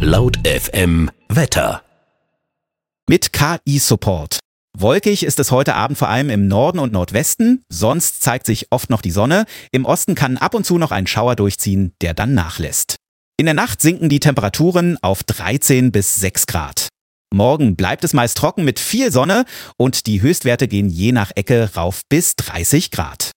Laut FM Wetter. Mit KI-Support. Wolkig ist es heute Abend vor allem im Norden und Nordwesten, sonst zeigt sich oft noch die Sonne. Im Osten kann ab und zu noch ein Schauer durchziehen, der dann nachlässt. In der Nacht sinken die Temperaturen auf 13 bis 6 Grad. Morgen bleibt es meist trocken mit viel Sonne und die Höchstwerte gehen je nach Ecke rauf bis 30 Grad.